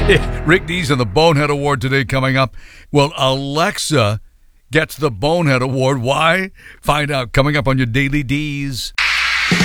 Rick Dees and the Bonehead Award today coming up. Well, Alexa gets the Bonehead Award. Why? Find out coming up on your Daily Dees.